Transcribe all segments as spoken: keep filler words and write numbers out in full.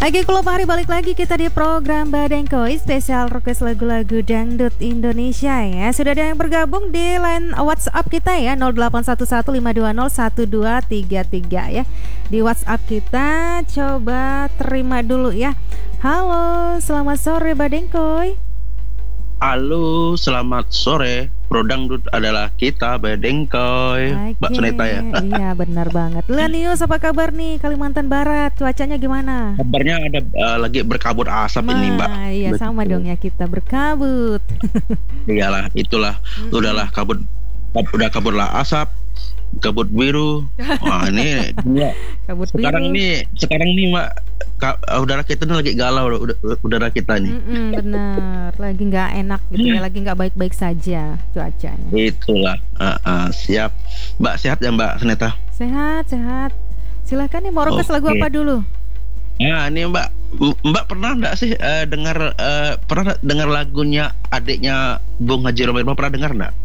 Oke, kalau Pak Hari balik lagi kita di program Badengkoi spesial request lagu-lagu dangdut Indonesia ya. Sudah ada yang bergabung di line WhatsApp kita ya nol delapan satu satu lima dua nol satu dua tiga tiga ya. Di WhatsApp kita coba terima dulu ya. Halo, selamat sore Badengkoi. Halo, selamat sore. Pro dangdut adalah kita Badengkoi. Mbak Suneta ya. Iya, benar banget. Lanius, apa kabar nih Kalimantan Barat? Cuacanya gimana? Kabarnya ada uh, lagi berkabut asap Ma, ini, Mbak. Iya, betul. Sama dong ya, kita berkabut. Iyalah, itulah. Mm-hmm. Udahlah kabut, udah kabut lah asap, kabut biru. Wah, ini ya. Kabut sekarang biru. Ini sekarang ini Mbak, ka, udara kita ini lagi galau udara kita nih. Mm-mm, benar, lagi nggak enak gitu ya, lagi nggak baik-baik saja cuacanya. Itulah, uh, uh, siap. Mbak sehat ya Mbak Suneta? Sehat, sehat. Silakan nih mau request okay. lagu apa dulu? Nah ini Mbak, Mbak pernah nggak sih uh, dengar uh, pernah dengar lagunya adiknya Bung Haji Roma Irama, pernah dengar nggak?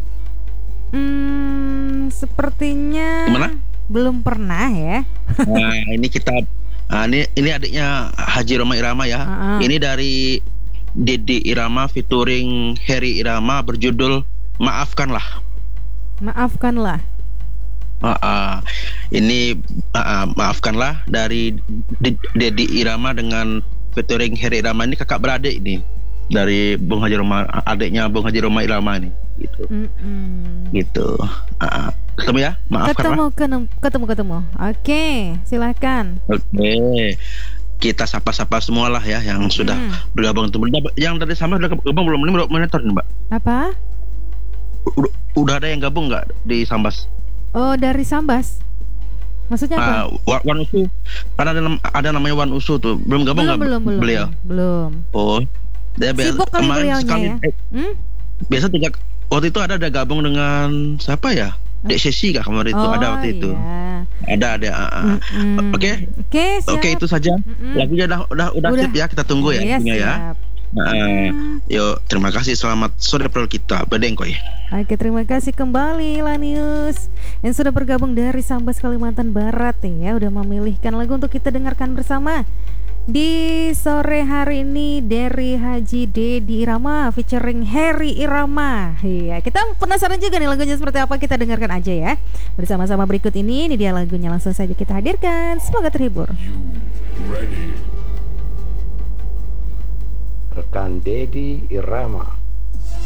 Hmm, sepertinya Gimana? Belum pernah ya. Nah ini kita, nah, ini ini adiknya Haji Roma Irama ya. Uh-huh. Ini dari Didi Irama featuring Heri Irama berjudul Maafkanlah. Maafkanlah. Uh, uh, ini uh, uh, Maafkanlah dari Didi Irama dengan featuring Heri Irama. Ini kakak beradik ini dari Bung Haji Roma, adiknya Bung Haji Roma Irama ini gitu. Mm-mm. Gitu. Uh, ketemu ya? Maafkanlah. Ketemu ketemu ketemu. Oke, okay, silakan. Oke. Okay. Kita sapa-sapa semua lah ya yang sudah hmm. bergabung. Yang dari sama sudah gabung belum? Ini monitor nih Mbak. Apa? Udah, udah ada yang gabung nggak di Sambas? Oh, dari Sambas. Maksudnya apa? Uh, Wan Usu. Karena ada, ada namanya Wan Usu tuh. Belum gabung nggak belum, belum, beliau? Belum. Oh. Dia sibuk kali beliaunya sekali, ya? Eh, hmm? Biasa tiga, waktu itu ada ada gabung dengan siapa ya? Dek Sesi kah kemarin itu? Oh, ada waktu iya. itu. Ada ada. Uh, mm-hmm. Oke. Oke, Oke itu saja. Mm-hmm. Lagunya udah udah udah, udah. Sip ya, kita tunggu ya. Yes, ya. Nah, yuk terima kasih, selamat sore pro kita Badengkoi. Oke, terima kasih kembali Lanius yang sudah bergabung dari Sambas Kalimantan Barat ya, udah memilihkan lagu untuk kita dengarkan bersama di sore hari ini dari Haji Didi Irama featuring Heri Irama. Iya, kita penasaran juga nih lagunya seperti apa, kita dengarkan aja ya. Bersama-sama berikut ini, ini dia lagunya, langsung saja kita hadirkan. Semoga terhibur. Rekan Didi Irama.